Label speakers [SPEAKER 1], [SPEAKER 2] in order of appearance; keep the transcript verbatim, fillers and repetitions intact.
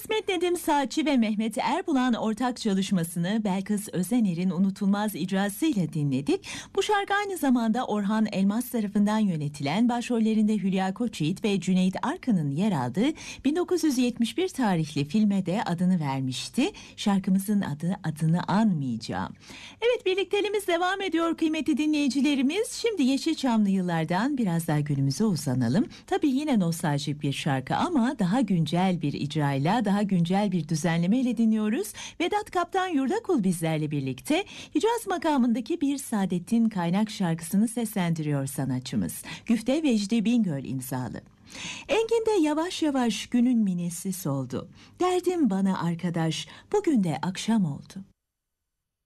[SPEAKER 1] İsmet Nedim Saatçi ve Mehmet Erbulan ortak çalışmasını Belkıs Özener'in unutulmaz icrasıyla dinledik. Bu şarkı aynı zamanda Orhan Elmas tarafından yönetilen, başrollerinde Hülya Koçyiğit ve Cüneyt Arkın'ın yer aldığı bin dokuz yüz yetmiş bir tarihli filme de adını vermişti. Şarkımızın adı Adını Anmayacağım. Evet, birlikteliğimiz devam ediyor kıymetli dinleyicilerimiz. Şimdi Yeşilçamlı yıllardan biraz daha günümüze uzanalım. Tabii yine nostaljik bir şarkı ama daha güncel bir icrayla, daha güncel bir düzenlemeyle dinliyoruz. Vedat Kaptan Yurdakul bizlerle birlikte Hicaz makamındaki Bir Saadettin Kaynak şarkısını seslendiriyor sanatçımız. Güfte Vecdi Bingöl imzalı. Engin de yavaş yavaş günün minesi soldu. Derdim bana arkadaş, bugün de akşam oldu.